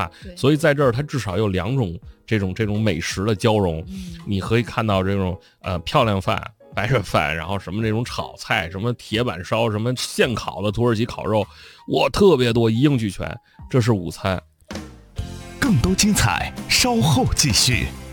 吧？所以在这儿它至少有2种这种美食的交融，你可以看到这种漂亮饭、白热饭，然后什么这种炒菜，什么铁板烧，什么现烤的土耳其烤肉，哇，特别多，一应俱全。这是午餐。 更多精彩稍后继续。